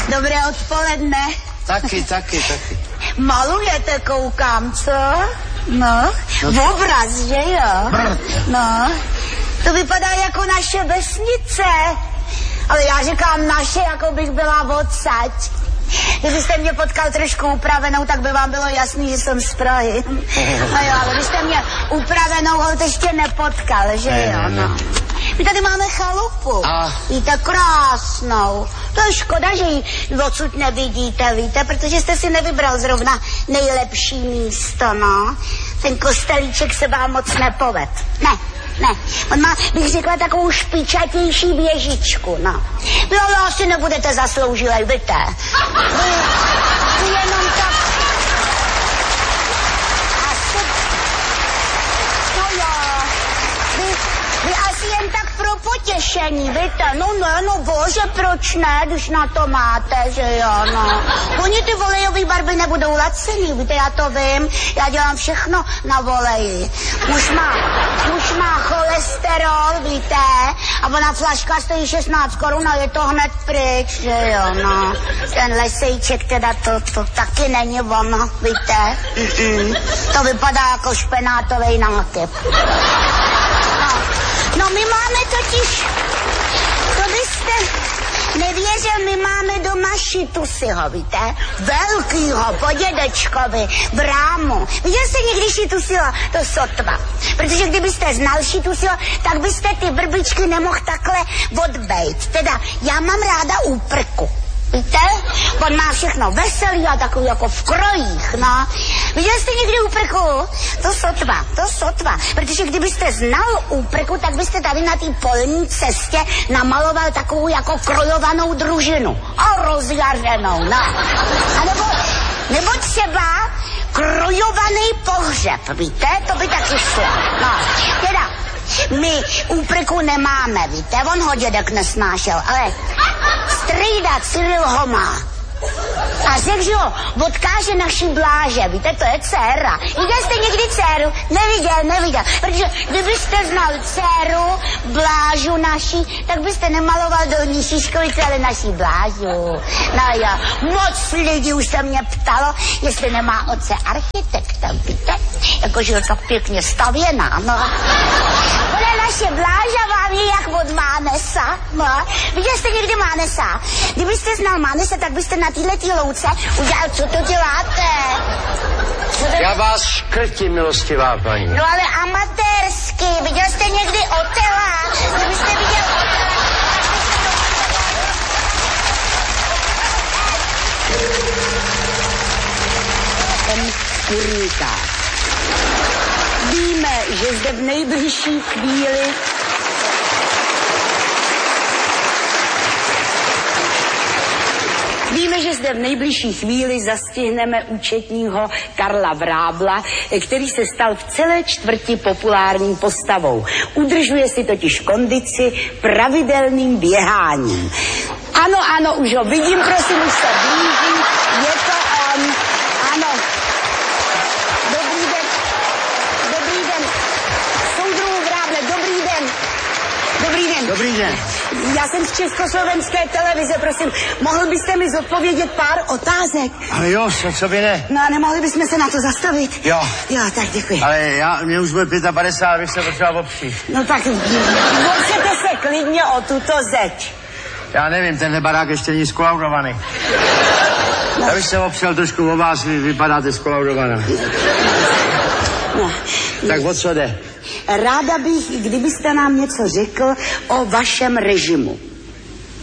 Dobré odpoledne. Taky. Malujete, koukám, co? No, obraz, že jo? No, to vypadá jako naše vesnice. Ale já říkám naše, jako bych byla odsaď. Kdybyste mě potkal trošku upravenou, tak by vám bylo jasný, že jsem z Prahy. No jo, ale když jste mě upravenou, holt ještě nepotkal, že jo? No. My tady máme chalupu. Víte, krásnou. To je škoda, že ji odsud nevidíte, víte, protože jste si nevybral zrovna nejlepší místo, no. Ten kostelíček se vám moc nepoved. Ne. On má, bych řekla, takovou špičatější věžičku, no. Vy ale asi nebudete zasloužilej, víte. Vy jenom tak... Asi... No jo. Vy asi jen tak pro potěšení, víte. No bože, proč ne, když na to máte, že jo, no. Oni ty volejové barvy nebudou lacený, víte, já to vím. Já dělám všechno na voleji. Muž má cholesterol, víte, a ona flaška stojí 16 korun a je to hned pryč, že jo, no. Ten lesejček teda to taky není ono, víte. To vypadá jako špenátovej nákyp. No my máme totiž, to byste nevěřil, my máme doma Šitusiho, víte? Velkýho, po dědečkovi, v rámu. Viděl jste někdy Šitusiho? To sotva. Protože kdybyste znal Šitusiho, tak byste ty vrbičky nemohl takhle odbejt. Teda já mám ráda úprku. Víte? On má všechno veselý a takový jako v krojích, no. Viděli jste někdy úprku? To sotva. Protože kdybyste znal úprku, tak byste tady na té polní cestě namaloval takovou jako krojovanou družinu. A rozjařenou, no. A nebo třeba krojovaný pohřeb, víte? To by taky šlo, no. Teda, my úprku nemáme, víte? On ho dědek nesnášel, ale strýda Cyril ho má. A řekl, že ho odkáže naší Bláže, víte, to je dcera. Viděl jste někdy dceru? Neviděl. Protože kdybyste znal dceru, Blážu naší, tak byste nemaloval do nižší školice, ale naší Blážu. No jo, moc lidí už se mě ptalo, jestli nemá otce architekta, víte? Jakože je tak pěkně stavěná, no. Ona naše Bláža vám je jak od Mánesa, no. Viděl jste někdy Mánesa? Kdybyste znal Mánesa, tak byste na této louce udělal, co to děláte? Já vás škrtím, milostivá paní. No ale amatérsky, viděl jste někdy Otela? Kdybyste viděl Otela... Ten kurníkář. Víme, že zde v nejbližší chvíli zastihneme účetního Karla Vrábla, který se stal v celé čtvrti populární postavou. Udržuje si totiž kondici pravidelným běháním. Ano, už ho vidím, prosím, už se blíží. Je to on. Ano. Dobrý den. Soudruhu Vráble, dobrý den. Já jsem z Československé televize, prosím, mohl byste mi zodpovědět pár otázek? Ale jo, co by ne? No a nemohli bychom se na to zastavit? Jo, tak děkuji. Ale mě už bude 55, bych se potřeba opřít. No tak, opřete se klidně o tuto zeď. Já nevím, tenhle barák ještě není skolaudovaný. No. Já bych se opřel trošku o vás, vy vypadáte skolaudovaná. No. Tak o co jde? Ráda bych, kdybyste nám něco řekl o vašem režimu.